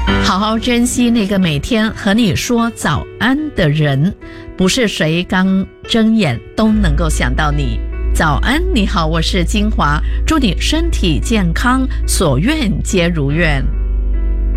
好好珍惜那个每天和你说早安的人，不是谁刚睁眼都能够想到你。早安，你好，我是金华，祝你身体健康，所愿皆如愿。